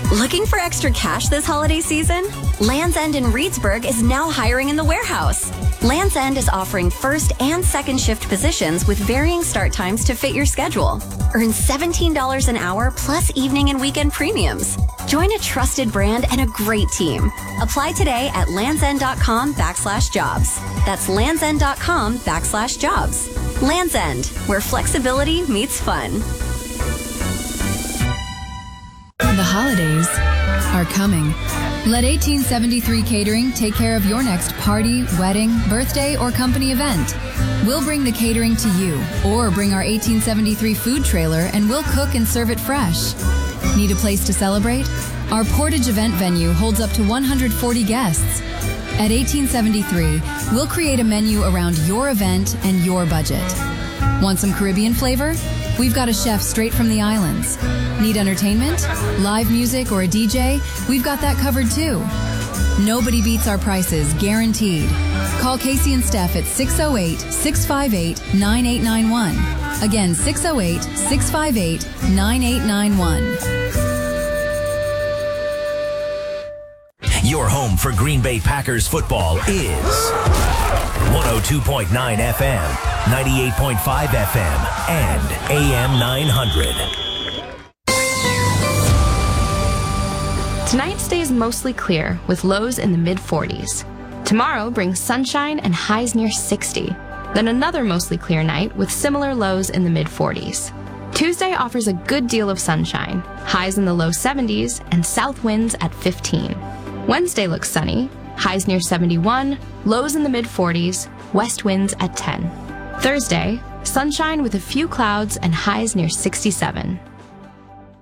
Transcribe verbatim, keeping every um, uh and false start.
Looking for extra cash this holiday season? Land's End in Reedsburg is now hiring in the warehouse. Land's End is offering first and second shift positions with varying start times to fit your schedule. Earn seventeen dollars an hour plus evening and weekend premiums. Join a trusted brand and a great team. Apply today at landsend.com backslash jobs. That's landsend.com backslash jobs. Land's End, where flexibility meets fun. The holidays are coming. Let eighteen seventy-three Catering take care of your next party, wedding, birthday, or company event. We'll bring the catering to you, or bring our eighteen seventy-three food trailer and we'll cook and serve it fresh. Need a place to celebrate? Our Portage event venue holds up to one hundred forty guests. At eighteen seventy-three, we'll create a menu around your event and your budget. Want some Caribbean flavor? We've got a chef straight from the islands. Need entertainment, live music, or a D J? We've got that covered too. Nobody beats our prices, guaranteed. Call Casey and Steph at six oh eight, six five eight, nine eight nine one. Again, six oh eight, six five eight, nine eight nine one. Your home for Green Bay Packers football is one oh two point nine F M, ninety-eight point five F M, and A M nine hundred. Tonight stays mostly clear with lows in the mid forties. Tomorrow brings sunshine and highs near sixty. Then another mostly clear night with similar lows in the mid forties. Tuesday offers a good deal of sunshine, highs in the low seventies, and south winds at fifteen. Wednesday looks sunny, highs near seventy-one, lows in the mid forties, west winds at ten. Thursday, sunshine with a few clouds and highs near sixty-seven.